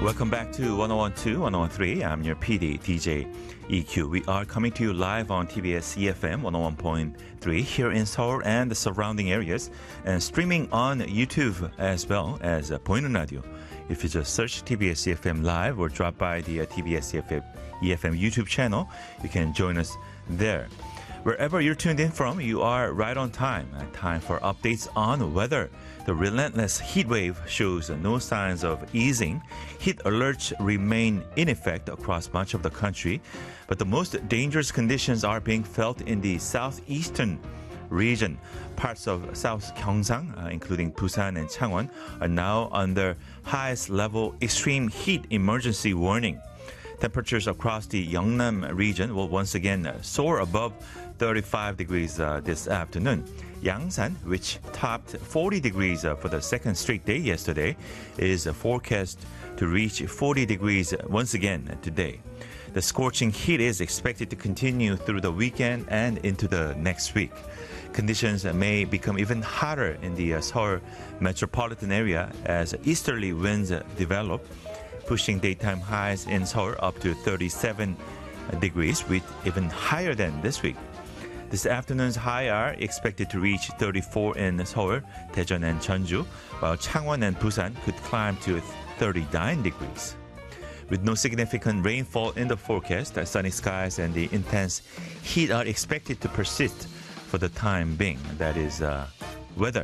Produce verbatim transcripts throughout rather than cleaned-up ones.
Welcome back to one oh one point two, one oh one point three. I'm your P D, D J E Q. We are coming to you live on T B S E F M one oh one point three here in Seoul and the surrounding areas, and streaming on YouTube as well as uh, 보이는 라디오. If you just search T B S E F M Live or drop by the uh, T B S E F M, E F M YouTube channel, you can join us there. Wherever you're tuned in from, you are right on time. Time for updates on weather. The relentless heat wave shows no signs of easing. Heat alerts remain in effect across much of the country, but the most dangerous conditions are being felt in the southeastern region. Parts of South Gyeongsang, uh, including Busan and Changwon, are now under highest level extreme heat emergency warning. Temperatures across the Yeongnam region will once again soar above thirty-five degrees uh, this afternoon. Yangsan, which topped forty degrees uh, for the second straight day yesterday, is uh, forecast to reach forty degrees once again today. The scorching heat is expected to continue through the weekend and into the next week. Conditions may become even hotter in the uh, Seoul metropolitan area as easterly winds uh, develop, pushing daytime highs in Seoul up to thirty-seven degrees, with even higher than this week. This afternoon's high are expected to reach thirty-four in Seoul, Daejeon and Jeonju, while Changwon and Busan could climb to thirty-nine degrees. With no significant rainfall in the forecast, sunny skies and the intense heat are expected to persist for the time being. That is uh, weather.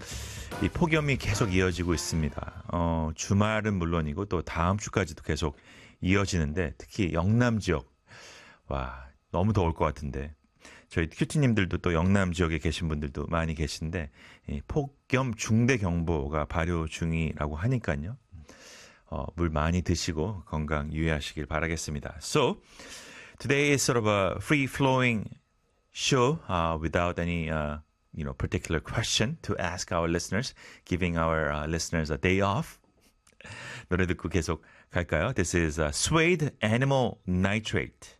이 폭염이 계속 이어지고 있습니다. 어, 주말은 물론이고 또 다음 주까지도 계속 이어지는데, 특히 영남 지역, 와, 너무 더울 것 같은데, 저희 큐티님들도 또 영남 지역에 계신 분들도 많이 계신데, 이 폭염 중대 경보가 발효 중이라고 하니까요. 어, 물 많이 드시고 건강 유의하시길 바라겠습니다. So, today is sort of a free-flowing show uh, without any uh, you know, particular question to ask our listeners, giving our uh, listeners a day off. 노래 듣고 계속 갈까요? This is uh, Suede Animal Nitrate.